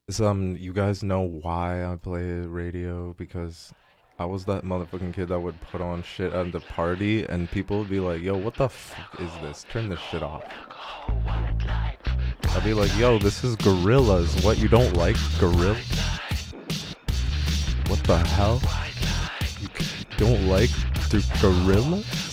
You guys know why I play radio? Because I was that motherfucking kid that would put on shit at the party, and people would be like, "Yo, what the fuck is this? Turn this shit off." I'd be like, "Yo, this is Gorillas. What, you don't like Gorilla? What the hell? You don't like the Gorilla?"